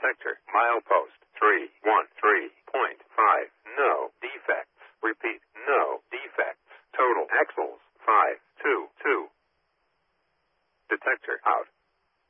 Detector. Milepost 313.5. No defects. Repeat. No defects. Total axles 522. Detector out.